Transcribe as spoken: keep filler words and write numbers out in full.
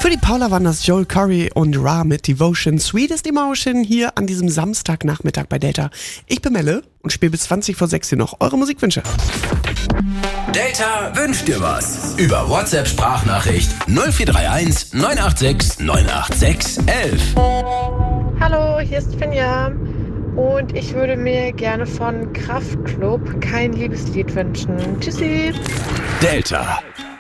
Für die Paula waren das Joel Corey und Ra mit Devotion. Sweetest Emotion hier an diesem Samstagnachmittag bei Delta. Ich bin Melle und spiele bis zwanzig vor sechs hier noch eure Musikwünsche. Delta wünscht dir was. Über WhatsApp-Sprachnachricht null vier drei eins neun acht sechs neun acht sechs elf. Hallo, hier ist Finja und ich würde mir gerne von Kraftklub kein Liebeslied wünschen. Tschüssi. Delta.